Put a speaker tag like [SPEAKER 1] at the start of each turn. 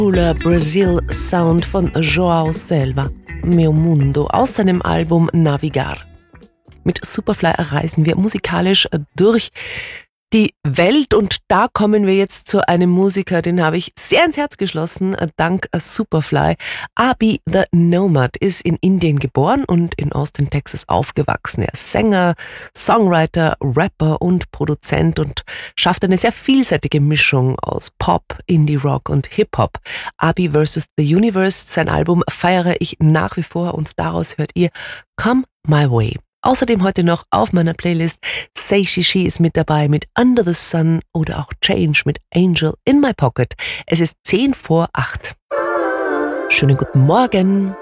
[SPEAKER 1] Cooler Brazil Sound von Joao Selva, Meu Mundo, aus seinem Album Navigar. Mit Superfly reisen wir musikalisch durch die Welt und da kommen wir jetzt zu einem Musiker, den habe ich sehr ins Herz geschlossen, dank Superfly. Abi the Nomad ist in Indien geboren und in Austin, Texas aufgewachsen. Er ist Sänger, Songwriter, Rapper und Produzent und schafft eine sehr vielseitige Mischung aus Pop, Indie-Rock und Hip-Hop. Abi vs. The Universe, sein Album feiere ich nach wie vor und daraus hört ihr Come My Way. Außerdem heute noch auf meiner Playlist Say She ist mit dabei mit Under the Sun oder auch Change mit Angel in My Pocket. Es ist 7:50. Schönen guten Morgen.